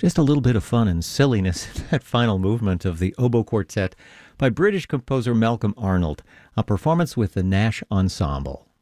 Just a little bit of fun and silliness in that final movement of the oboe quartet by British composer Malcolm Arnold, a performance with the Nash Ensemble.